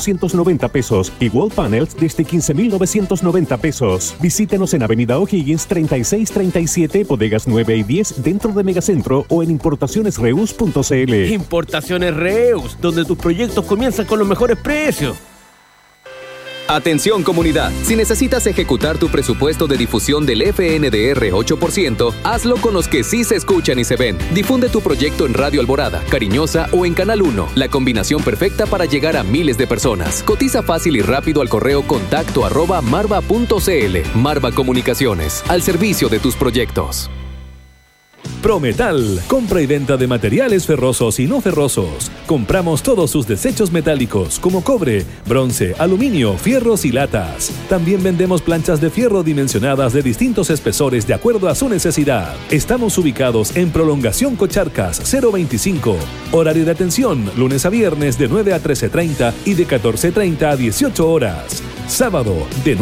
15.490 pesos y wall panels desde 15.990 pesos. Visítenos en Avenida O'Higgins 3637, bodegas 9 y 10 dentro de Megacentro o en importacionesreus.cl. Importaciones Reus, donde tus proyectos comienzan con los mejores precios. Atención comunidad, si necesitas ejecutar tu presupuesto de difusión del FNDR 8%, hazlo con los que sí se escuchan y se ven. Difunde tu proyecto en Radio Alborada, Cariñosa o en Canal 1, la combinación perfecta para llegar a miles de personas. Cotiza fácil y rápido al correo contacto@marva.cl. Marva Comunicaciones, al servicio de tus proyectos. Prometal, compra y venta de materiales ferrosos y no ferrosos. Compramos todos sus desechos metálicos como cobre, bronce, aluminio, fierros y latas. También vendemos planchas de fierro dimensionadas de distintos espesores de acuerdo a su necesidad. Estamos ubicados en Prolongación Cocharcas 025. Horario de atención, lunes a viernes de 9 a 13:30 y de 14:30 a 18 horas. Sábado de